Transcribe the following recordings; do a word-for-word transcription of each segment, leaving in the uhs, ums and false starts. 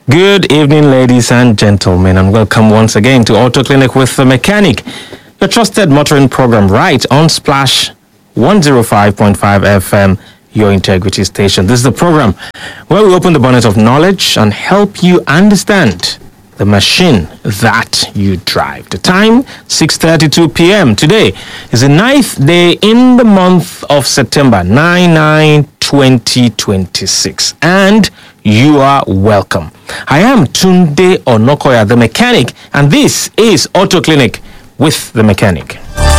Good evening, ladies and gentlemen, and welcome once again to Auto Clinic with the Mechanic, your trusted motoring program right on Splash one oh five point five F M, your integrity station. This is the program where we open the bonnet of knowledge and help you understand the machine that you drive. The time, six thirty-two p.m. Today is the ninth day in the month of September, nine nine twenty twenty-six, and you are welcome. I am Tunde Onokoya, the Mechanic, and this is Auto Clinic with the Mechanic.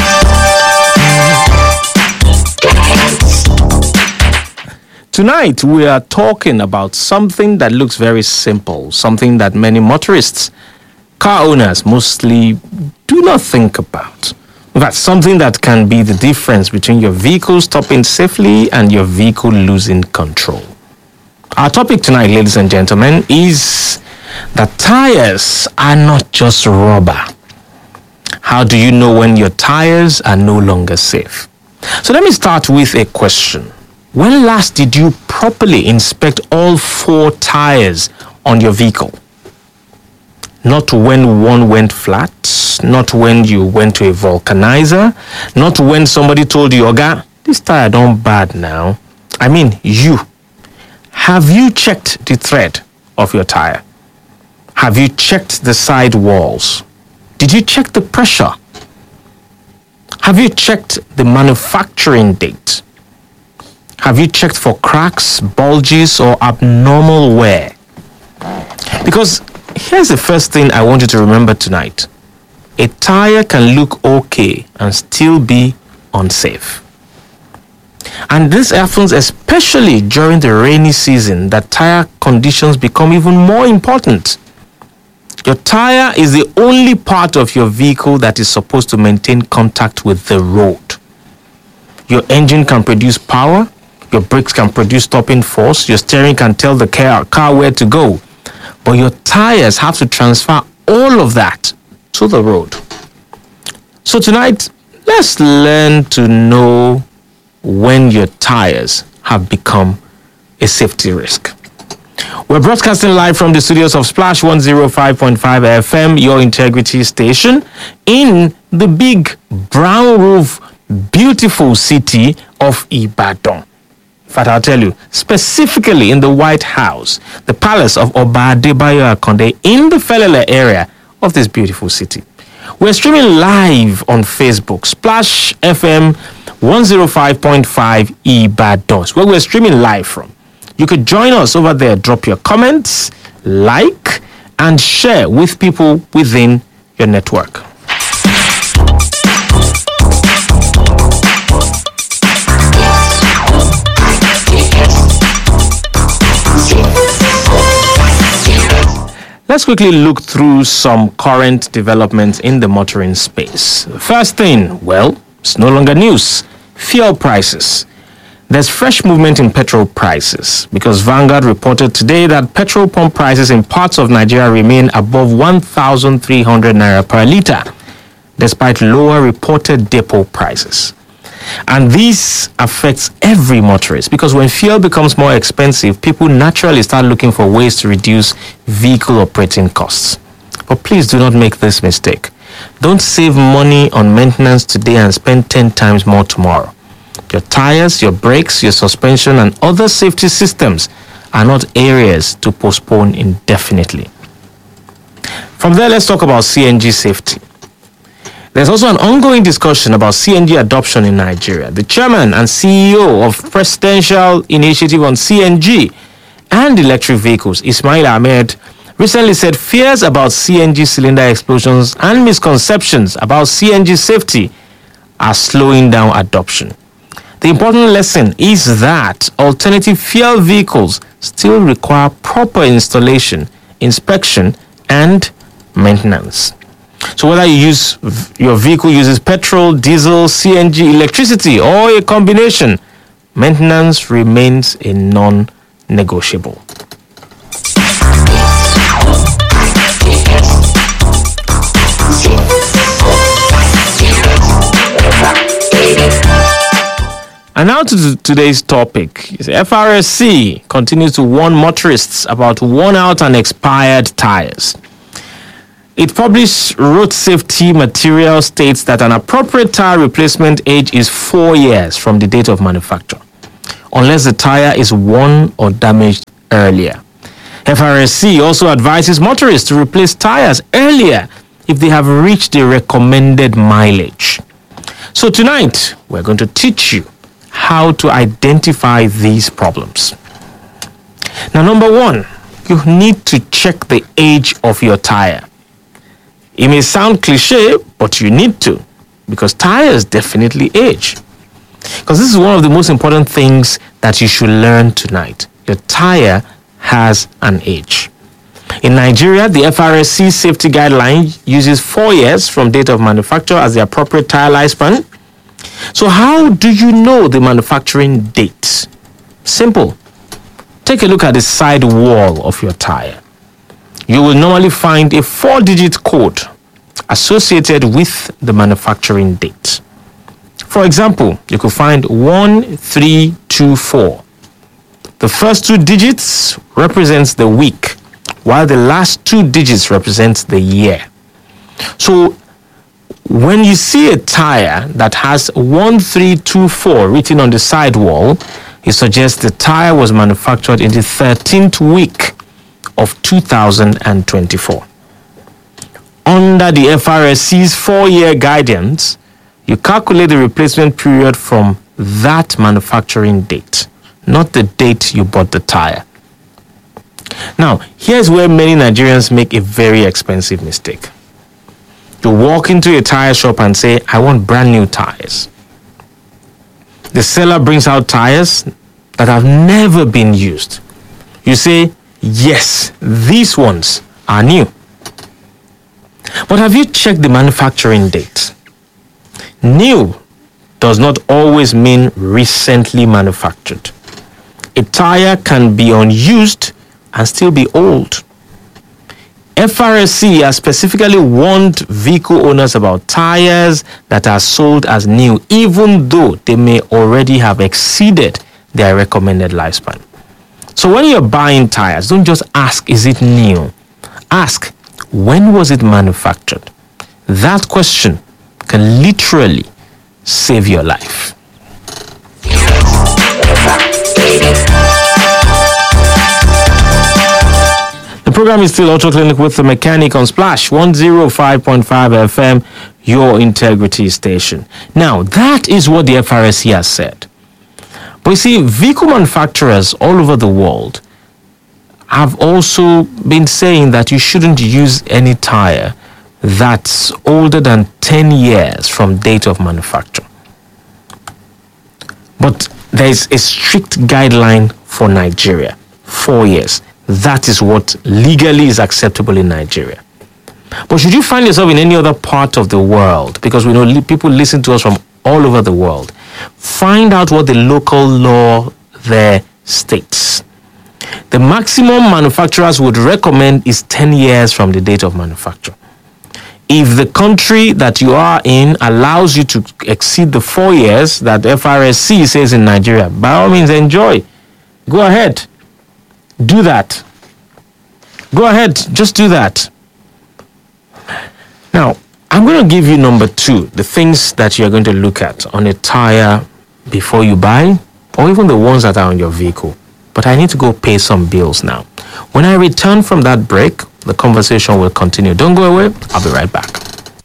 Tonight, we are talking about something that looks very simple, something that many motorists, car owners mostly do not think about. In fact, something that can be the difference between your vehicle stopping safely and your vehicle losing control. Our topic tonight, ladies and gentlemen, is that tires are not just rubber. How do you know when your tires are no longer safe? So let me start with a question. When last did you properly inspect all four tires on your vehicle? Not when one went flat, not when you went to a vulcanizer, not when somebody told you, Oga, this tire don't bad now. I mean, you. Have you checked the tread of your tire? Have you checked the side walls? Did you check the pressure? Have you checked the manufacturing date? Have you checked for cracks, bulges, or abnormal wear? Because here's the first thing I want you to remember tonight. A tire can look okay and still be unsafe. And this happens especially during the rainy season, that tire conditions become even more important. Your tire is the only part of your vehicle that is supposed to maintain contact with the road. Your engine can produce power, your brakes can produce stopping force, your steering can tell the car, car where to go. But your tires have to transfer all of that to the road. So tonight, let's learn to know when your tires have become a safety risk. We're broadcasting live from the studios of Splash one oh five point five F M, your integrity station, in the big brown roof, beautiful city of Ibadan. In fact, I'll tell you, specifically in the White House, the palace of Oba Adebayo Akonde, in the Felele area of this beautiful city. We're streaming live on Facebook, Splash F M one oh five point five Ibadan, where we're streaming live from. You could join us over there, drop your comments, like, and share with people within your network. Let's quickly look through some current developments in the motoring space. First thing, well, it's no longer news. Fuel prices. There's fresh movement in petrol prices because Vanguard reported today that petrol pump prices in parts of Nigeria remain above one thousand three hundred naira per litre, despite lower reported depot prices. And this affects every motorist because when fuel becomes more expensive, people naturally start looking for ways to reduce vehicle operating costs. But please do not make this mistake. Don't save money on maintenance today and spend ten times more tomorrow. Your tires, your brakes, your suspension, and other safety systems are not areas to postpone indefinitely. From there, let's talk about C N G safety. There's also an ongoing discussion about C N G adoption in Nigeria. The chairman and C E O of Presidential Initiative on C N G and Electric Vehicles, Ismail Ahmed, recently said fears about C N G cylinder explosions and misconceptions about C N G safety are slowing down adoption. The important lesson is that alternative fuel vehicles still require proper installation, inspection, and maintenance. So whether you use your vehicle uses petrol, diesel, C N G, electricity, or a combination, maintenance remains a non-negotiable. And now to t- today's topic. F R S C continues to warn motorists about worn-out and expired tires. It published road safety material states that an appropriate tire replacement age is four years from the date of manufacture, unless the tire is worn or damaged earlier. F R S C also advises motorists to replace tires earlier if they have reached the recommended mileage. So tonight, we're going to teach you how to identify these problems. Now, number one, you need to check the age of your tire. It may sound cliche, but you need to, because tires definitely age. Because this is one of the most important things that you should learn tonight. Your tire has an age. In Nigeria, the F R S C safety guideline uses four years from date of manufacture as the appropriate tire lifespan. So how do you know the manufacturing date? Simple. Take a look at the side wall of your tire. You will normally find a four-digit code associated with the manufacturing date. For example, you could find one three two four. The first two digits represents the week, while the last two digits represents the year. So when you see a tire that has one three two four written on the sidewall, it suggests the tire was manufactured in the thirteenth week of two thousand twenty-four. Under the F R S C's four-year guidance, you calculate the replacement period from that manufacturing date, not the date you bought the tire. Now, here's where many Nigerians make a very expensive mistake. You walk into a tire shop and say, I want brand new tires. The seller brings out tires that have never been used. You say, yes, these ones are new. But have you checked the manufacturing date? New does not always mean recently manufactured. A tire can be unused and still be old. F R S C has specifically warned vehicle owners about tires that are sold as new, even though they may already have exceeded their recommended lifespan. So when you're buying tires, don't just ask, is it new? Ask, when was it manufactured? That question can literally save your life. The program is still Auto Clinic with the Mechanic on Splash one oh five point five F M, your integrity station. Now, that is what the F R S C has said. But you see, vehicle manufacturers all over the world have also been saying that you shouldn't use any tire that's older than ten years from date of manufacture. But there is a strict guideline for Nigeria, four years. That is what legally is acceptable in Nigeria. But should you find yourself in any other part of the world, because we know li- people listen to us from all over the world, find out what the local law there states. The maximum manufacturers would recommend is ten years from the date of manufacture. If the country that you are in allows you to exceed the four years that F R S C says in Nigeria, by all means enjoy. Go ahead. Do that. Go ahead. Just do that. Now, I'm going to give you number two, the things that you're going to look at on a tire before you buy, or even the ones that are on your vehicle. But I need to go pay some bills now. When I return from that break, the conversation will continue. Don't go away. I'll be right back.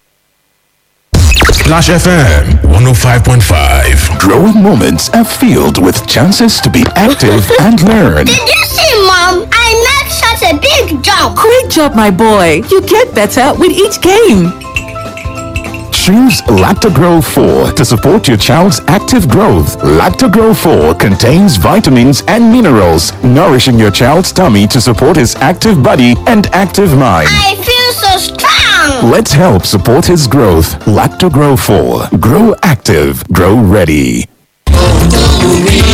Splash F M one oh five point five. Growing moments are filled with chances to be active and learn. Did you see, Mom? I made such a big jump. Great job, my boy. You get better with each game. Choose Lactogro four to support your child's active growth. Lactogro four contains vitamins and minerals, nourishing your child's tummy to support his active body and active mind. I feel so strong. Let's help support his growth. Lactogro four. Grow active. Grow ready.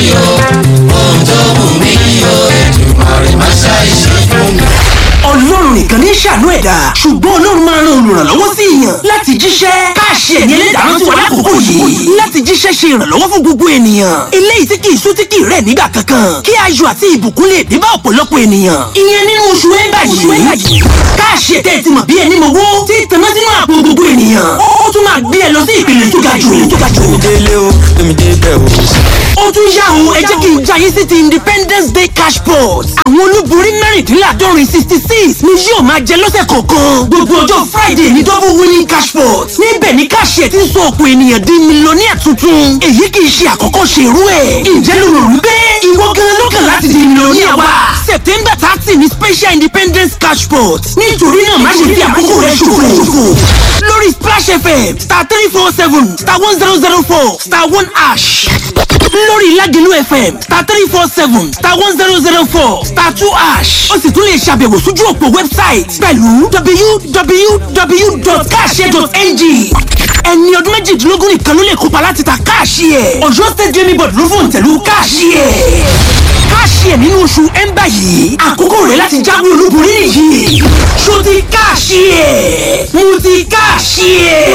Ọlọ́run nìkan ní ṣàánú ẹ̀dá ṣùgbọ́n Ọlọ́run máa ran olùrànlọ́wọ́ sí èèyàn láti jíṣẹ́ káàṣì ẹ̀yẹ lẹ́dàá rántí wa lákòókò yìí láti jíṣẹ́ ṣe ìrànlọ́wọ́ fún gbogbo ènìyàn eléyìí tí kì í sú tí kì í rẹ̀ nígbà kankan kí ayọ̀ àti ìbùkún lè dé bá ọ̀pọ̀lọpọ̀ ènìyàn ìyẹn nínú oṣù ẹ̀ńbà yìí káàṣì ẹ̀tẹ́ ti mọ̀ bí ẹni mọ̀wó tí ìtàná sínú àpò gbogbo ènìyàn ó tún máa gbé ẹ lọ sí ìpele tó ga jù tó ga jù délé o èmi dé bẹ̀ o. ó tún yá o ẹ jẹ́ kí n já yín sí ti Independence Day cash pot àwọn olúborí mẹ́rìndínláàdọ́rin sixty six ni yóò máa jẹ lọ́sẹ̀ kọ̀ọ̀kan gbogbo ọjọ́ Friday ní double winning cash pot níbẹ̀ ni káṣíẹ̀ ti ń sọ ọ̀pọ̀ ènìyàn di mílíọ̀nìyà tuntun èyí kì í ṣe àkọ́kọ́ ṣe irú ẹ̀ ǹjẹ́ ló rò wípé ìwọ gan ló kàn láti di mílíọ̀nìyà wa September thirty ni special Independence cash pot nítorí náà má ṣe fi àkókò rẹ ṣòfò lórí Splash F M star three four seven star one zero zero four star one ash lórí Lagelu F M star three four seven star one zero zero four star two ash ó sì tún lè ṣàbẹ̀wò sójú òpó website pẹ̀lú w w w dot cashier dot n g ẹni ọdún méjìdínlógún nìkan ló lè kópa láti ta káàṣì ẹ̀ Ọ̀yọ́ State Gaming Board ló fòun tẹ̀lú káàṣì ẹ̀ káàṣì ẹ̀ nínú oṣù ẹ̀ńbà yìí àkókò rẹ̀ láti jáwé olúborí nìyí ṣó ti káàṣì ẹ̀ mo ti káàṣì ẹ̀.